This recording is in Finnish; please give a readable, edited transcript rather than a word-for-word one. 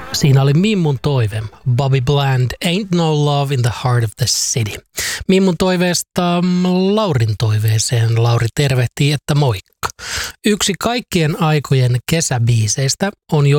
Siinä oli Mimmun toive. Bobby Bland, Ain't No Love in the Heart of the City. Mimmun toiveesta Laurin toiveeseen. Lauri tervehtii, että moikka. Yksi kaikkien aikojen kesäbiiseistä on